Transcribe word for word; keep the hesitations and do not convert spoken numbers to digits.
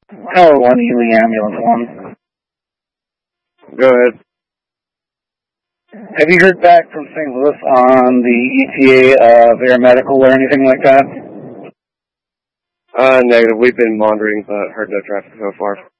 Oh, one Ely ambulance one. Go ahead. Have you heard back from Saint Louis on the E T A of Air Medical or anything like that? Uh, negative. We've been monitoring, but heard no traffic so far.